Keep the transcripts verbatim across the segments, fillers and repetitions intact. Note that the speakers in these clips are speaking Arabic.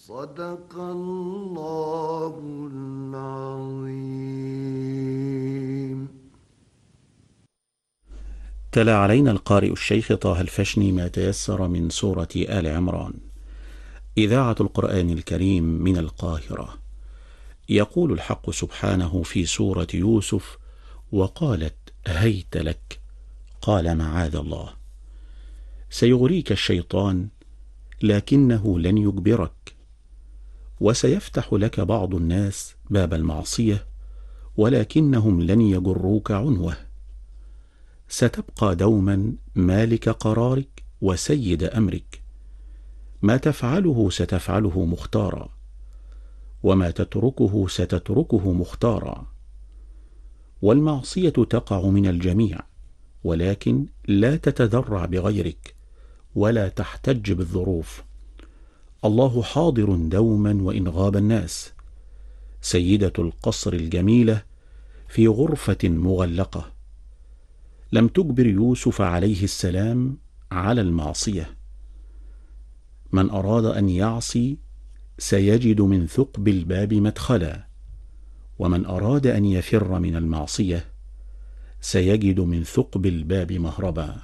صدق الله العظيم. تلا علينا القارئ الشيخ طه الفشني ما تيسر من سورة آل عمران، إذاعة القرآن الكريم من القاهرة. يقول الحق سبحانه في سورة يوسف: وقالت هيت لك، قال معاذ الله. سيغريك الشيطان لكنه لن يجبرك، وسيفتح لك بعض الناس باب المعصية ولكنهم لن يجروك عنوه. ستبقى دوما مالك قرارك وسيد أمرك، ما تفعله ستفعله مختارا، وما تتركه ستتركه مختارا. والمعصية تقع من الجميع، ولكن لا تتذرع بغيرك ولا تحتج بالظروف. الله حاضر دوما وإن غاب الناس. سيدة القصر الجميلة في غرفة مغلقة، لم تجبر يوسف عليه السلام على المعصية. من أراد أن يعصي سيجد من ثقب الباب مدخلا، ومن أراد أن يفر من المعصية سيجد من ثقب الباب مهربا.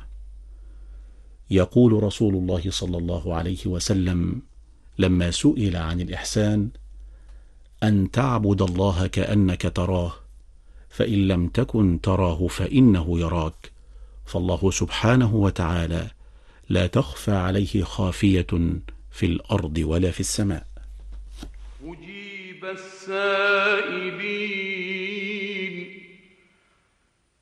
يقول رسول الله صلى الله عليه وسلم لما سئل عن الإحسان: أن تعبد الله كأنك تراه، فإن لم تكن تراه فإنه يراك، فالله سبحانه وتعالى لا تخفى عليه خافية في الأرض ولا في السماء. أجيب السائلين